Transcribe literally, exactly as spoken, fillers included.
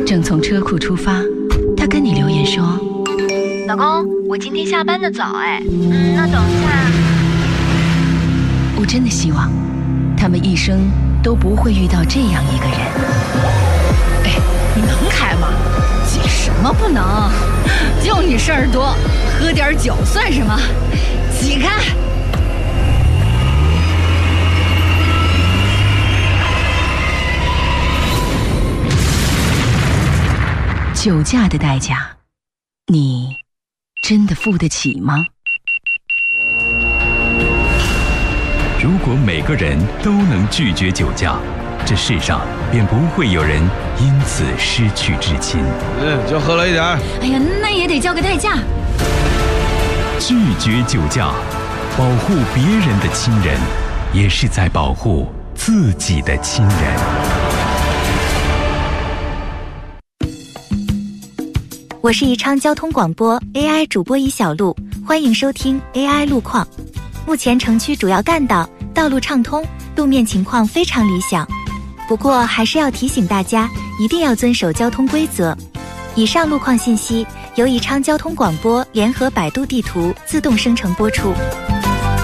正从车库出发，他跟你留言说： 老公，我今天下班的早哎，嗯，那等一下。 我真的希望他们一生都不会遇到这样一个人。 哎，你能开吗？挤什么不能？就你事儿多，喝点酒算什么？挤开！ 酒驾的代价，你真的付得起吗？ 如果每个人都能拒绝酒驾，这世上便不会有人因此失去至亲。 嗯，就喝了一点。 哎呀，那也得交个代价。 拒绝酒驾，保护别人的亲人，也是在保护自己的亲人。 我是宜昌交通广播 A I 主播宜小璐，欢迎收听 A I 路况。目前城区主要干道道路畅通，路面情况非常理想。不过还是要提醒大家，一定要遵守交通规则。以上路况信息由宜昌交通广播联合百度地图自动生成播出。